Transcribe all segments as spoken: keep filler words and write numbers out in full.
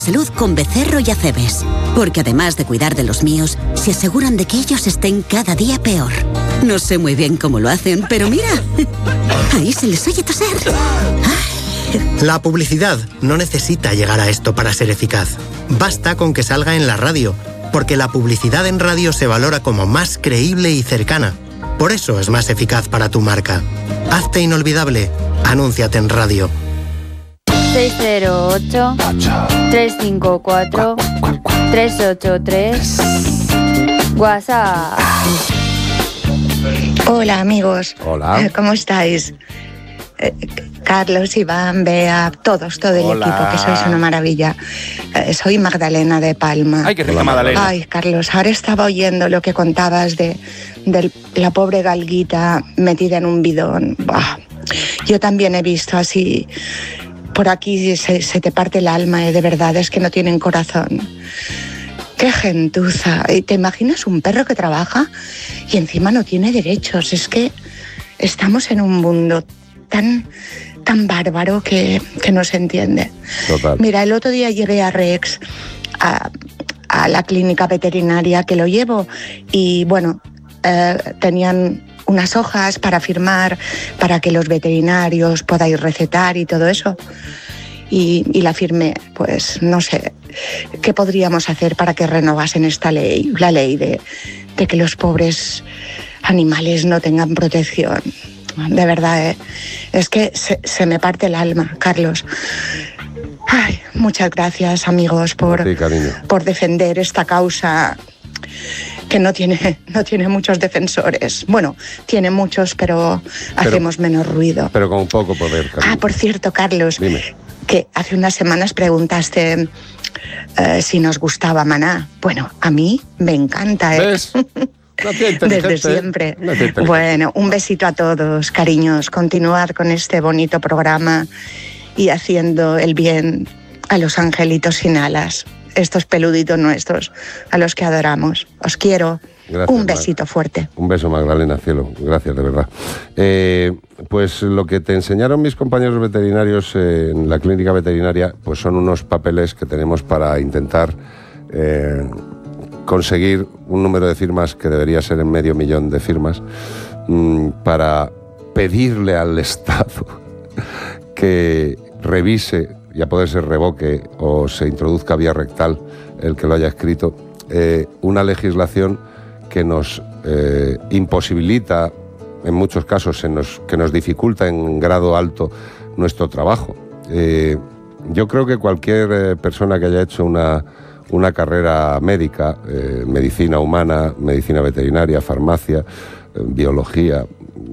Salud con Becerro y Acebes, porque además de cuidar de los míos, se aseguran de que ellos estén cada día peor. No sé muy bien cómo lo hacen, pero mira, ahí se les oye toser. Ay. La publicidad no necesita llegar a esto para ser eficaz. Basta con que salga en la radio, porque la publicidad en radio se valora como más creíble y cercana. Por eso es más eficaz para tu marca. Hazte inolvidable. Anúnciate en radio. seis cero ocho, tres cinco cuatro, tres ocho tres. WhatsApp. Hola amigos. Hola. ¿Cómo estáis? Eh, Carlos, Iván, Bea, todos, todo el Hola. equipo, que sois una maravilla. Eh, soy Magdalena de Palma. Ay, qué rica Magdalena. Ay, Carlos, ahora estaba oyendo lo que contabas de, de la pobre galguita metida en un bidón. Buah. Yo también he visto así. Por aquí se, se te parte el alma, ¿eh? De verdad, es que no tienen corazón. ¡Qué gentuza! ¿Y te imaginas un perro que trabaja y encima no tiene derechos? Es que estamos en un mundo tan, tan bárbaro que, que no se entiende. Total. Mira, el otro día llegué a Rex, a, a la clínica veterinaria que lo llevo, y bueno, eh, tenían unas hojas para firmar, para que los veterinarios podáis recetar y todo eso. Y, y la firmé. Pues no sé, ¿qué podríamos hacer para que renovasen esta ley? La ley de, de que los pobres animales no tengan protección. De verdad, ¿eh? Es que se, se me parte el alma, Carlos. Ay, muchas gracias, amigos, por, Sí, cariño. por defender esta causa que no tiene, no tiene muchos defensores. Bueno, tiene muchos, pero, Pero- hacemos menos ruido. Pero con poco poder, cariño. Ah, por cierto, Carlos, Dime. que hace unas semanas preguntaste eh, si nos gustaba Maná. Bueno, a mí me encanta, ¿eh? ¿Ves? Una tía inteligente, Desde ¿eh? siempre. Una tía inteligente. Bueno, un besito a todos, cariños. Continuar con este bonito programa y haciendo el bien a los angelitos sin alas, estos peluditos nuestros, a los que adoramos. Os quiero. Gracias, Un Mag. besito fuerte. Un beso, Magdalena, cielo. Gracias, de verdad. Eh, pues lo que te enseñaron mis compañeros veterinarios eh, en la clínica veterinaria, pues son unos papeles que tenemos para intentar eh, conseguir un número de firmas que debería ser en medio millón de firmas, mmm, para pedirle al Estado que revise, y a poder ser revoque o se introduzca vía rectal el que lo haya escrito, eh, una legislación que nos eh, imposibilita, en muchos casos, se nos, que nos dificulta en grado alto nuestro trabajo. Eh, yo creo que cualquier eh, persona que haya hecho una, una carrera médica, eh, medicina humana, medicina veterinaria, farmacia, eh, biología,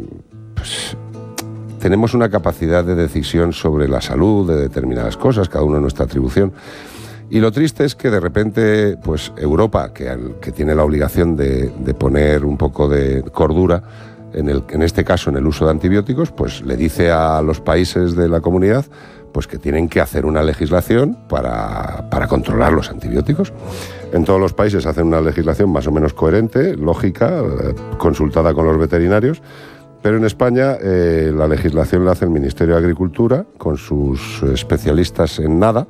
pues tenemos una capacidad de decisión sobre la salud de determinadas cosas, cada uno en nuestra atribución. Y lo triste es que de repente, pues Europa, que, que tiene la obligación de, de poner un poco de cordura, en, el, en este caso en el uso de antibióticos, pues le dice a los países de la comunidad pues que tienen que hacer una legislación para, para controlar los antibióticos. En todos los países hacen una legislación más o menos coherente, lógica, eh, consultada con los veterinarios, pero en España eh, la legislación la hace el Ministerio de Agricultura con sus especialistas en nada.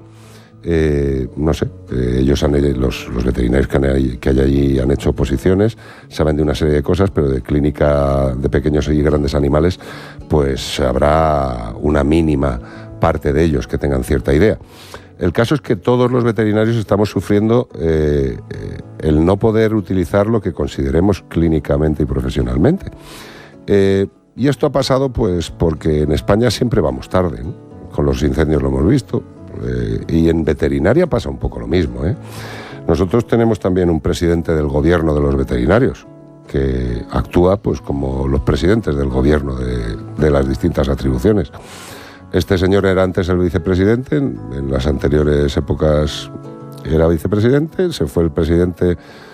Eh, no sé, eh, ellos han, los, los veterinarios que, han, que hay allí han hecho oposiciones, saben de una serie de cosas, pero de clínica de pequeños y grandes animales, pues habrá una mínima parte de ellos que tengan cierta idea. El caso es que todos los veterinarios estamos sufriendo eh, eh, el no poder utilizar lo que consideremos clínicamente y profesionalmente. Eh, y esto ha pasado pues porque en España siempre vamos tarde, ¿no? Con los incendios lo hemos visto. Eh, y en veterinaria pasa un poco lo mismo, ¿eh? Nosotros tenemos también un presidente del gobierno de los veterinarios que actúa pues como los presidentes del gobierno de, de las distintas atribuciones. Este señor era antes el vicepresidente, en, en las anteriores épocas era vicepresidente, se fue el presidente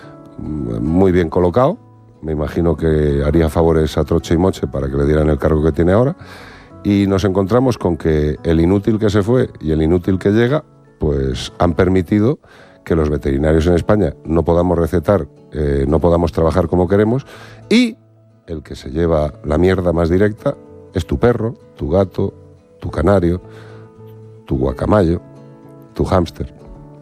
muy bien colocado, me imagino que haría favores a troche y moche para que le dieran el cargo que tiene ahora. Y nos encontramos con que el inútil que se fue y el inútil que llega, pues han permitido que los veterinarios en España no podamos recetar, eh, no podamos trabajar como queremos, y el que se lleva la mierda más directa es tu perro, tu gato, tu canario, tu guacamayo, tu hámster.